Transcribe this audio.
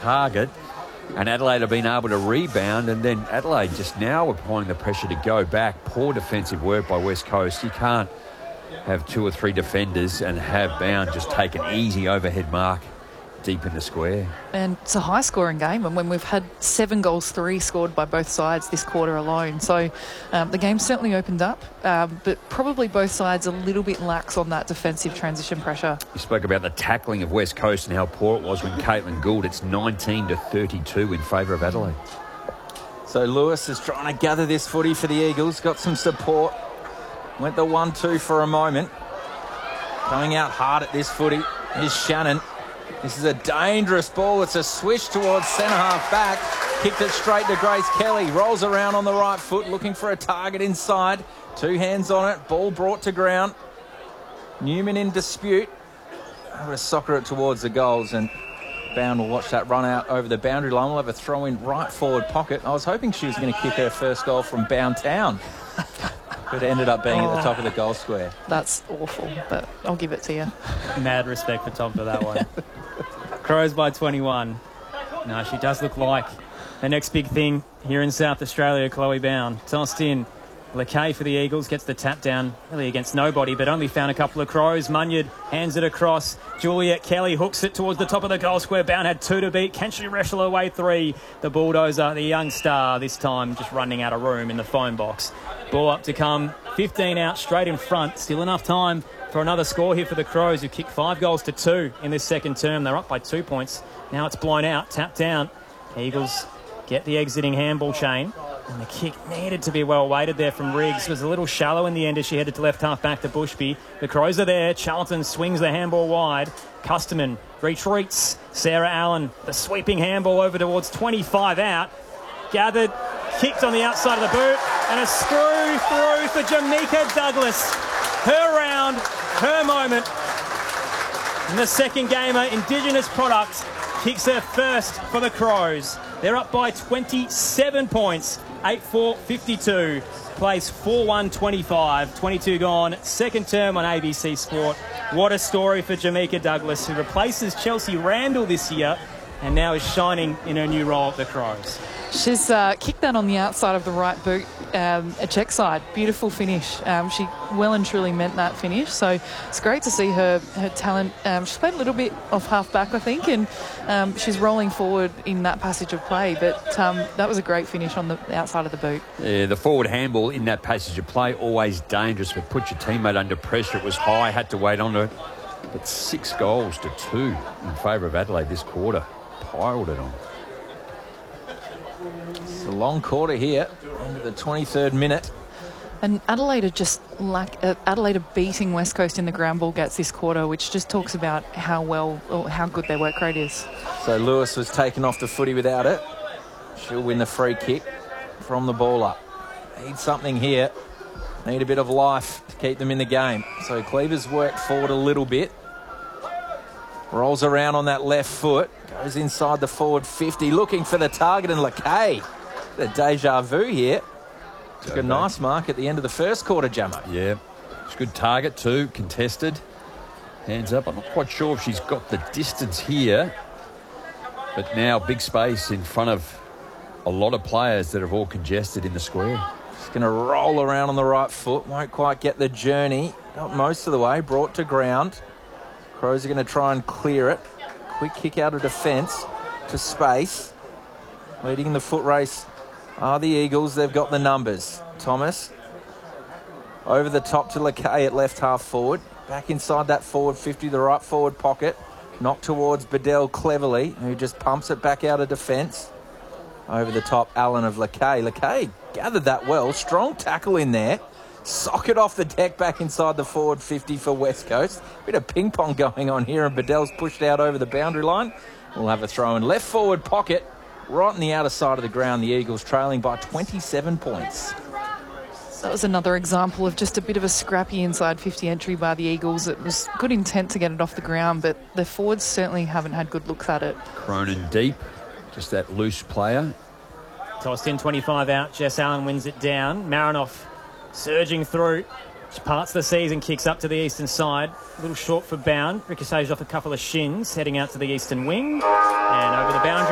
target. And Adelaide have been able to rebound, and then Adelaide just now applying the pressure to go back. Poor defensive work by West Coast. You can't have 2 or 3 defenders and have Bound just take an easy overhead mark deep in the square. And it's a high-scoring game, and when we've had 7 goals, 3 scored by both sides this quarter alone. So the game certainly opened up, but probably both sides a little bit lax on that defensive transition pressure. You spoke about the tackling of West Coast and how poor it was when Caitlin Gould. It's 19-32 in favour of Adelaide. So Lewis is trying to gather this footy for the Eagles. Got some support. Went the 1-2 for a moment. Coming out hard at this footy is Shannon. This is a dangerous ball. It's a swish towards centre-half back. Kicked it straight to Grace Kelly. Rolls around on the right foot, looking for a target inside. 2 hands on it. Ball brought to ground. Newman in dispute. I'm going to soccer it towards the goals, and Bound will watch that run out over the boundary line. We'll have a throw in right forward pocket. I was hoping she was going to kick her first goal from Bound Town. But it ended up being at the top of the goal square. That's awful, but I'll give it to you. Mad respect for Tom for that one. Crows by 21. No, she does look like the next big thing here in South Australia, Chloe Bound. Tossed in. Lakay for the Eagles gets the tap down, really against nobody, but only found a couple of Crows. Munyard hands it across. Juliet Kelly hooks it towards the top of the goal square. Bound had 2 to beat. Can she wrestle away 3? The Bulldozer, the young star, this time just running out of room in the phone box. Ball up to come. 15 out straight in front. Still enough time for another score here for the Crows, who kicked 5 goals to 2 in this second term. They're up by 2 points. Now it's blown out. Tapped down. Eagles get the exiting handball chain. And the kick needed to be well weighted there from Riggs. It was a little shallow in the end as she headed to left half back to Bushby. The Crows are there. Charlton swings the handball wide. Custerman retreats. Sarah Allen, the sweeping handball over towards 25 out. Gathered, kicked on the outside of the boot. And a screw through for Jamaica Douglas. Her round, her moment. And the second gamer, Indigenous product, kicks her first for the Crows. They're up by 27 points. 8-4-52. Place 4-1-25. 22 gone. Second term on ABC Sport. What a story for Jamaica Douglas, who replaces Chelsea Randall this year and now is shining in her new role at the Crows. She's kicked that on the outside of the right boot, a check side. Beautiful finish. She well and truly meant that finish. So it's great to see her talent. She's played a little bit off half back, I think, and she's rolling forward in that passage of play. But that was a great finish on the outside of the boot. Yeah, the forward handball in that passage of play, always dangerous, but put your teammate under pressure. It was high, had to wait on it. But 6 goals to 2 in favour of Adelaide this quarter. Piled it on. It's a long quarter here, into the 23rd minute. And Adelaide are beating West Coast in the ground ball gets this quarter, which just talks about how good their work rate is. So Lewis was taken off the footy without it. She'll win the free kick from the ball up. Need something here. Need a bit of life to keep them in the game. So Cleaver's worked forward a little bit. Rolls around on that left foot. Goes inside the forward 50, looking for the target, and Lakay. The deja vu here. Took a nice mark at the end of the first quarter, Jamo. Yeah, it's a good target too, contested. Hands up. I'm not quite sure if she's got the distance here. But now big space in front of a lot of players that have all congested in the square. Just going to roll around on the right foot. Won't quite get the journey. Got most of the way. Brought to ground. Crows are going to try and clear it. Quick kick out of defence to space. Leading the foot race are the Eagles. They've got the numbers. Thomas over the top to Lakay at left half forward. Back inside that forward 50, the right forward pocket. Knocked towards Bedell cleverly, who just pumps it back out of defence. Over the top, Allen of Lakay. Lakay gathered that well. Strong tackle in there. Socket off the deck back inside the forward 50 for West Coast. Bit of ping pong going on here, and Bedell's pushed out over the boundary line. We'll have a throw in left forward pocket, right on the outer side of the ground. The Eagles trailing by 27 points. That was another example of just a bit of a scrappy inside 50 entry by the Eagles. It was good intent to get it off the ground, but the forwards certainly haven't had good looks at it. Cronin deep, just that loose player. Tossed in, 25 out. Jess Allen wins it down. Marinoff surging through. She parts the seas and kicks up to the eastern side. A little short for Bound. Ricochets off a couple of shins, heading out to the eastern wing. And over the boundary.